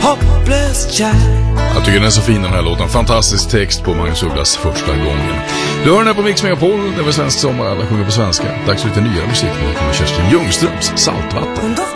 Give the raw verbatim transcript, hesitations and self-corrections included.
hoppless child. Jag tycker den är så fin den här låten. Fantastisk text på Magnus Ugglas första gången. Du hör den här på Mix Megapol. Det var svensk sommar, alla sjunger på svenska. Dags för lite nyare musik. Nu kommer Kerstin Ljungströms Saltvatten.